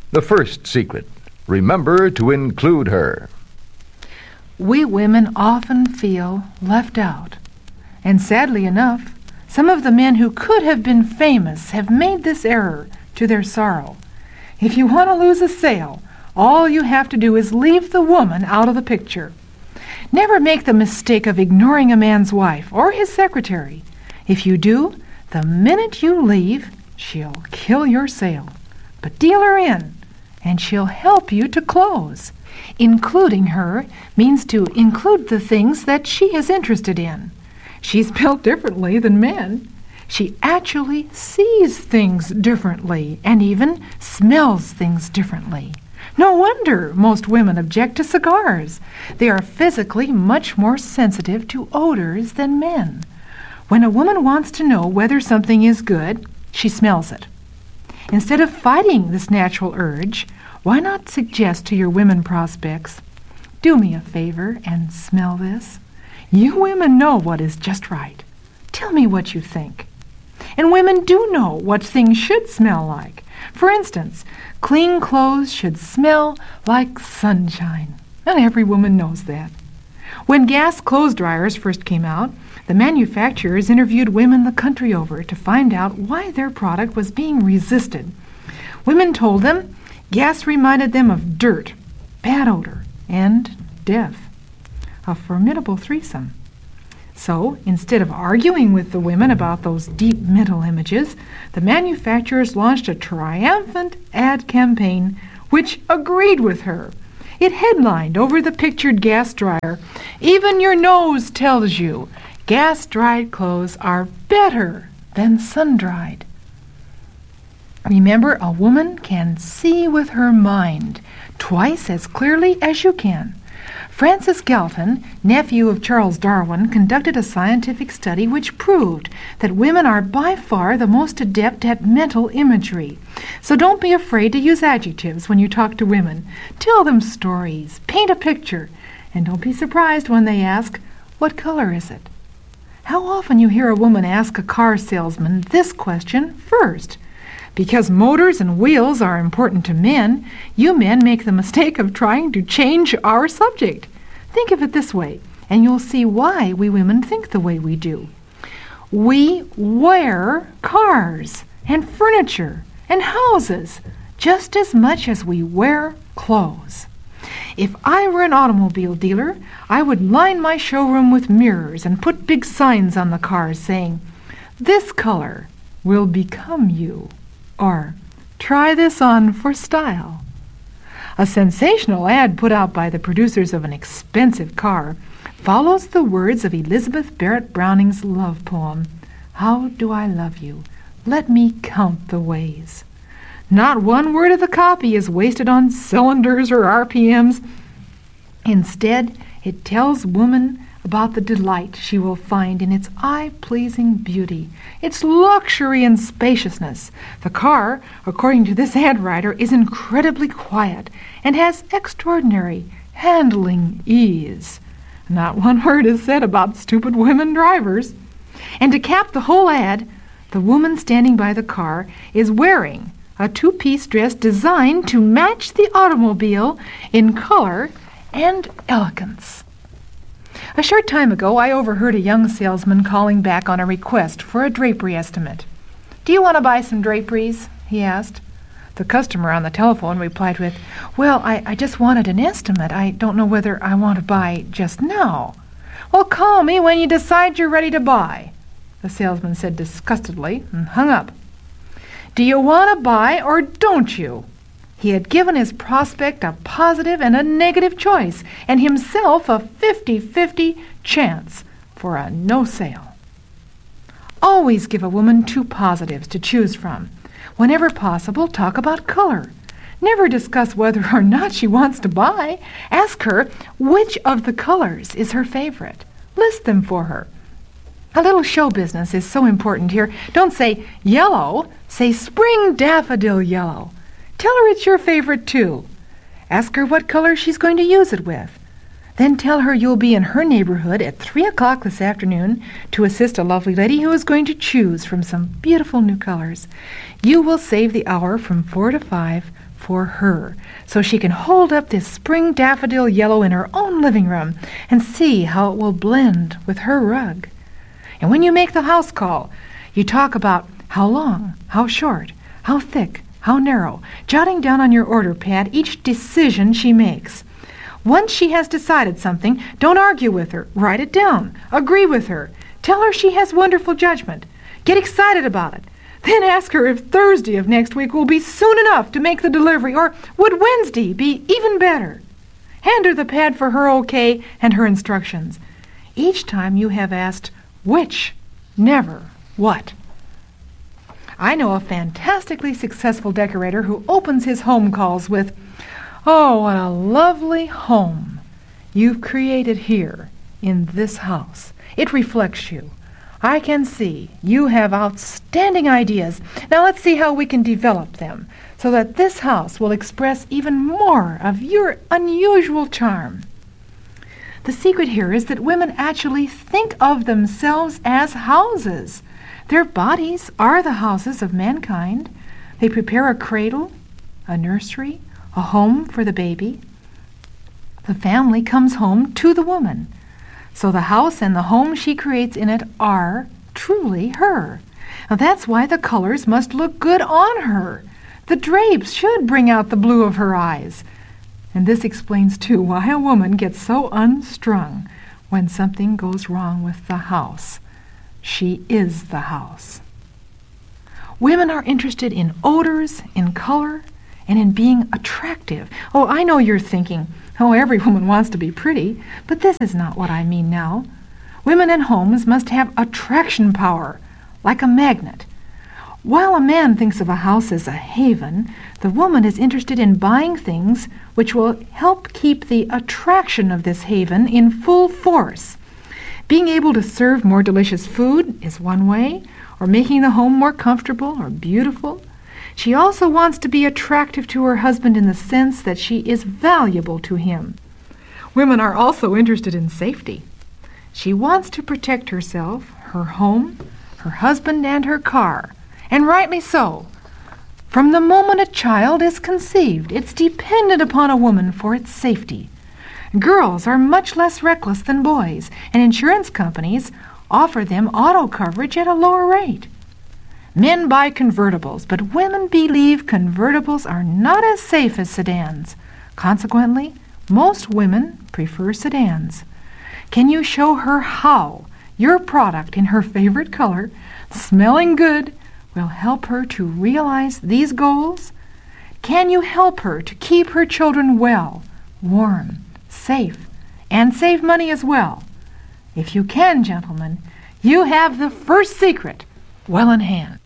The first secret: remember to include her. We women often feel left out. And sadly enough, some of the men who could have been famous have made this error to their sorrow. If you want to lose a sale, all you have to do is leave the woman out of the picture. Never make the mistake of ignoring a man's wife or his secretary. If you do, the minute you leave, she'll kill your sale. But deal her in, and she'll help you to close. Including her means to include the things that she is interested in. She's built differently than men. She actually sees things differently and even smells things differently. No wonder most women object to cigars. They are physically much more sensitive to odors than men. When a woman wants to know whether something is good, she smells it. Instead of fighting this natural urge, why not suggest to your women prospects, "Do me a favor and smell this. You women know what is just right. Tell me what you think." And women do know what things should smell like. For instance, clean clothes should smell like sunshine. And every woman knows that. When gas clothes dryers first came out, the manufacturers interviewed women the country over to find out why their product was being resisted. Women told them gas reminded them of dirt, bad odor, and death. A formidable threesome. So, instead of arguing with the women about those deep mental images, the manufacturers launched a triumphant ad campaign which agreed with her. It headlined over the pictured gas dryer, "Even your nose tells you gas-dried clothes are better than sun-dried." Remember, a woman can see with her mind twice as clearly as you can. Francis Galton, nephew of Charles Darwin, conducted a scientific study which proved that women are by far the most adept at mental imagery. So don't be afraid to use adjectives when you talk to women. Tell them stories, paint a picture, and don't be surprised when they ask, "What color is it?" How often you hear a woman ask a car salesman this question first. Because motors and wheels are important to men, you men make the mistake of trying to change our subject. Think of it this way, and you'll see why we women think the way we do. We wear cars and furniture and houses just as much as we wear clothes. If I were an automobile dealer, I would line my showroom with mirrors and put big signs on the cars saying, "This color will become you," or "Try this on for style." A sensational ad put out by the producers of an expensive car follows the words of Elizabeth Barrett Browning's love poem, "How do I love you? Let me count the ways." Not one word of the copy is wasted on cylinders or RPMs. Instead, it tells women about the delight she will find in its eye-pleasing beauty, its luxury and spaciousness. The car, according to this ad writer, is incredibly quiet and has extraordinary handling ease. Not one word is said about stupid women drivers. And to cap the whole ad, the woman standing by the car is wearing a two-piece dress designed to match the automobile in color and elegance. A short time ago, I overheard a young salesman calling back on a request for a drapery estimate. "Do you want to buy some draperies?" he asked. The customer on the telephone replied with, "Well, I just wanted an estimate. I don't know whether I want to buy just now." "Well, call me when you decide you're ready to buy," the salesman said disgustedly and hung up. "Do you want to buy or don't you?" He had given his prospect a positive and a negative choice, and himself a 50-50 chance for a no sale. Always give a woman two positives to choose from. Whenever possible, talk about color. Never discuss whether or not she wants to buy. Ask her which of the colors is her favorite. List them for her. A little show business is so important here. Don't say yellow, say spring daffodil yellow. Tell her it's your favorite too. Ask her what color she's going to use it with. Then tell her you'll be in her neighborhood at 3 o'clock this afternoon to assist a lovely lady who is going to choose from some beautiful new colors. You will save the hour from 4 to 5 for her, so she can hold up this spring daffodil yellow in her own living room and see how it will blend with her rug. And when you make the house call, you talk about how long, how short, how thick, how narrow, jotting down on your order pad each decision she makes. Once she has decided something, don't argue with her. Write it down. Agree with her. Tell her she has wonderful judgment. Get excited about it. Then ask her if Thursday of next week will be soon enough to make the delivery, or would Wednesday be even better? Hand her the pad for her okay and her instructions. Each time you have asked which, never what. I know a fantastically successful decorator who opens his home calls with, "Oh, what a lovely home you've created here in this house. It reflects you. I can see you have outstanding ideas. Now let's see how we can develop them so that this house will express even more of your unusual charm." The secret here is that women actually think of themselves as houses. Their bodies are the houses of mankind. They prepare a cradle, a nursery, a home for the baby. The family comes home to the woman. So the house and the home she creates in it are truly her. Now that's why the colors must look good on her. The drapes should bring out the blue of her eyes. And this explains, too, why a woman gets so unstrung when something goes wrong with the house. She is the house. Women are interested in odors, in color, and in being attractive. Oh, I know you're thinking, oh, every woman wants to be pretty, but this is not what I mean now. Women in homes must have attraction power, like a magnet. While a man thinks of a house as a haven, the woman is interested in buying things which will help keep the attraction of this haven in full force. Being able to serve more delicious food is one way, or making the home more comfortable or beautiful. She also wants to be attractive to her husband in the sense that she is valuable to him. Women are also interested in safety. She wants to protect herself, her home, her husband, and her car, and rightly so. From the moment a child is conceived, it's dependent upon a woman for its safety. Girls are much less reckless than boys, and insurance companies offer them auto coverage at a lower rate. Men buy convertibles, but women believe convertibles are not as safe as sedans. Consequently, most women prefer sedans. Can you show her how your product in her favorite color, smelling good, will help her to realize these goals? Can you help her to keep her children well, warm, safe, and save money as well? If you can, gentlemen, you have the first secret well in hand.